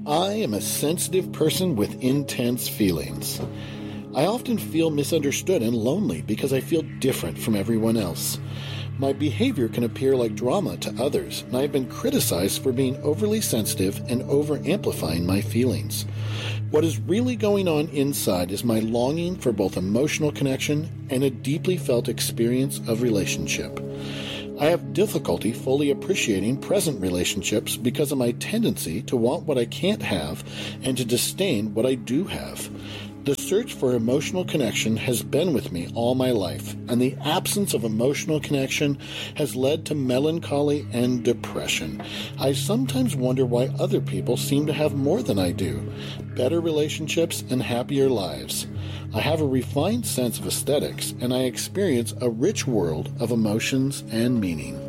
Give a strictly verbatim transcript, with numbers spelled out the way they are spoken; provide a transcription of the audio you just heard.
I am a sensitive person with intense feelings. I often feel misunderstood and lonely because I feel different from everyone else. My behavior can appear like drama to others, and I have been criticized for being overly sensitive and over-amplifying my feelings. What is really going on inside is my longing for both emotional connection and a deeply felt experience of relationship. I have difficulty fully appreciating present relationships because of my tendency to want what I can't have and to disdain what I do have. The search for emotional connection has been with me all my life, and the absence of emotional connection has led to melancholy and depression. I sometimes wonder why other people seem to have more than I do, better relationships and happier lives. I have a refined sense of aesthetics, and I experience a rich world of emotions and meaning.